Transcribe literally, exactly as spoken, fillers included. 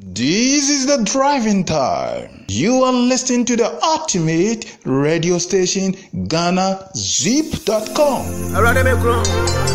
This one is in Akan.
This is the driving time. You are listening to the ultimate radio station, Ghana Zip dot com.